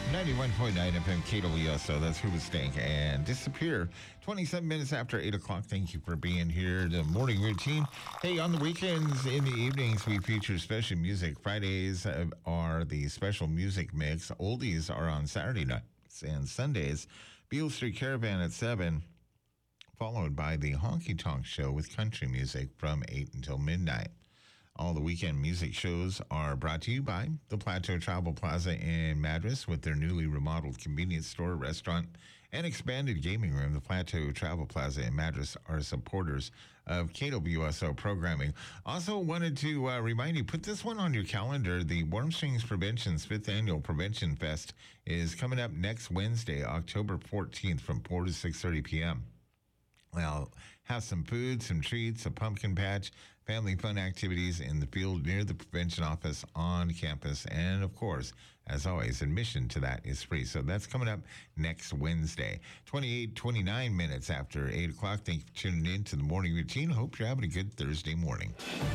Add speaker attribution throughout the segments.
Speaker 1: 91.9 FM KWSO. That's Hoobastank and Disappear. 27 minutes after 8 o'clock. Thank you for being here. The morning routine. Hey, on the weekends, in the evenings, we feature special music. Fridays are the special music mix. Oldies are on Saturday nights and Sundays. Beale Street Caravan at 7, followed by the Honky Tonk Show with country music from 8 until midnight. All the weekend music shows are brought to you by the Plateau Travel Plaza in Madras with their newly remodeled convenience store, restaurant, and expanded gaming room. The Plateau Travel Plaza in Madras are supporters of KWSO programming. Also wanted to remind you, put this one on your calendar. The Warm Springs Prevention's 5th Annual Prevention Fest is coming up next Wednesday, October 14th from 4 to 6:30 p.m. Well, have some food, some treats, a pumpkin patch, family fun activities in the field near the prevention office on campus. And, of course, as always, admission to that is free. So that's coming up next Wednesday. 29 minutes after 8 o'clock. Thank you for tuning in to the morning routine. Hope you're having a good Thursday morning.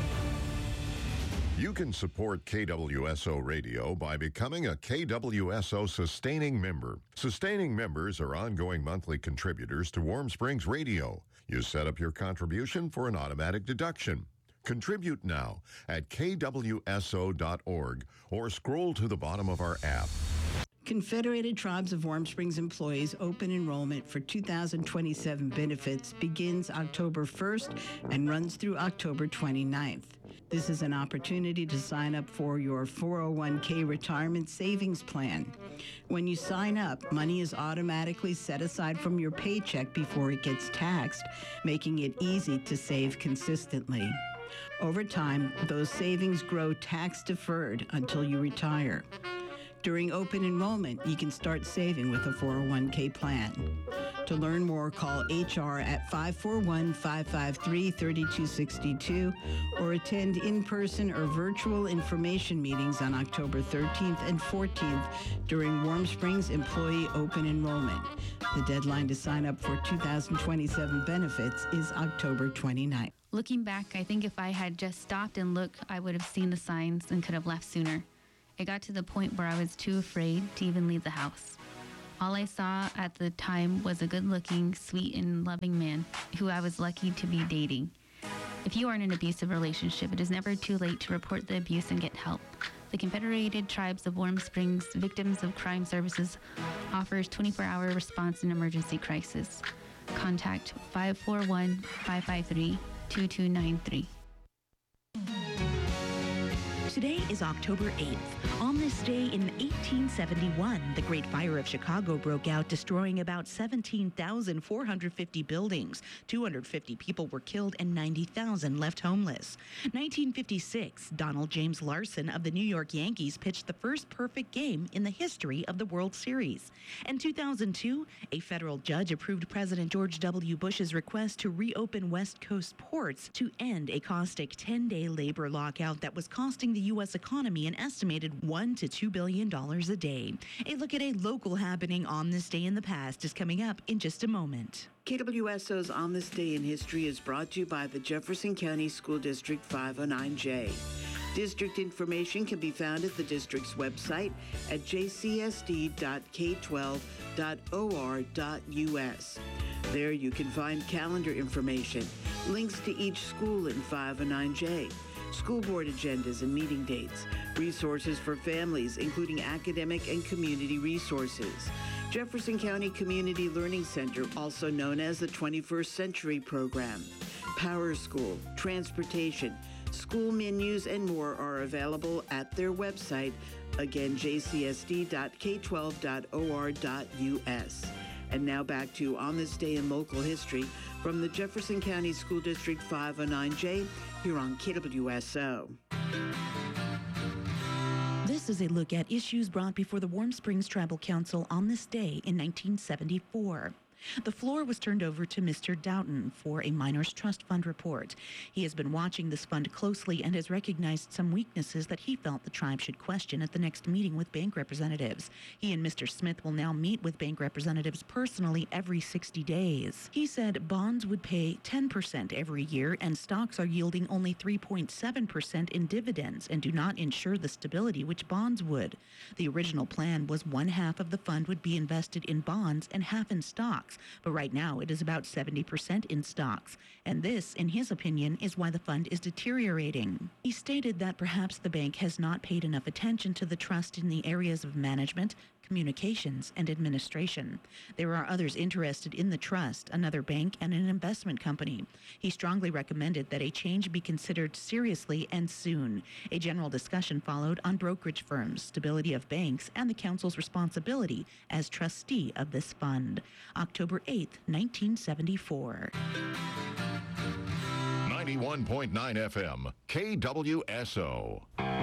Speaker 2: You can support KWSO Radio by becoming a KWSO Sustaining Member. Sustaining members are ongoing monthly contributors to Warm Springs Radio. You set up your contribution for an automatic deduction. Contribute now at kwso.org or scroll to the bottom of our app.
Speaker 3: Confederated Tribes of Warm Springs employees open enrollment for 2027 benefits begins October 1st and runs through October 29th. This is an opportunity to sign up for your 401k retirement savings plan. When you sign up, money is automatically set aside from your paycheck before it gets taxed, making it easy to save consistently. Over time, those savings grow tax-deferred until you retire. During open enrollment, you can start saving with a 401k plan. To learn more, call HR at 541-553-3262 or attend in-person or virtual information meetings on October 13th and 14th during Warm Springs Employee Open Enrollment. The deadline to sign up for 2027 benefits is October 29th.
Speaker 4: Looking back, I think if I had just stopped and looked, I would have seen the signs and could have left sooner. It got to the point where I was too afraid to even leave the house. All I saw at the time was a good-looking, sweet, and loving man who I was lucky to be dating. If you are in an abusive relationship, it is never too late to report the abuse and get help. The Confederated Tribes of Warm Springs Victims of Crime Services offers 24-hour response in emergency crisis. Contact 541-553-2293.
Speaker 5: Today is October 8th. On this day in 1871, the Great Fire of Chicago broke out, destroying about 17,450 buildings. 250 people were killed and 90,000 left homeless. 1956, Donald James Larson of the New York Yankees pitched the first perfect game in the history of the World Series. In 2002, a federal judge approved President George W. Bush's request to reopen West Coast ports to end a caustic 10-day labor lockout that was costing the U.S. economy an estimated $1 to $2 billion a day. A look at a local happening on this day in the past is coming up in just a moment.
Speaker 3: KWSO's On This Day in History is brought to you by the Jefferson County School District 509J. District information can be found at the district's website at jcsd.k12.or.us. There you can find calendar information, links to each school in 509J, school board agendas and meeting dates, resources for families, including academic and community resources. Jefferson County Community Learning Center, also known as the 21st Century Program, Power School, transportation, school menus, and more are available at their website, again, jcsd.k12.or.us. And now back to On This Day in Local History from the Jefferson County School District 509J here on KWSO.
Speaker 5: This is a look at issues brought before the Warm Springs Tribal Council on this day in 1974. The floor was turned over to Mr. Doughton for a Miners Trust Fund report. He has been watching this fund closely and has recognized some weaknesses that he felt the tribe should question at the next meeting with bank representatives. He and Mr. Smith will now meet with bank representatives personally every 60 days. He said bonds would pay 10% every year and stocks are yielding only 3.7% in dividends and do not ensure the stability which bonds would. The original plan was one half of the fund would be invested in bonds and half in stocks, but right now it is about 70% in stocks. And this, in his opinion, is why the fund is deteriorating. He stated that perhaps the bank has not paid enough attention to the trust in the areas of management, communications, and administration. There are others interested in the trust, another bank, and an investment company. He strongly recommended that a change be considered seriously and soon. A general discussion followed on brokerage firms, stability of banks, and the council's responsibility as trustee of this fund. October 8th, 1974.
Speaker 2: 91.9 FM, KWSO.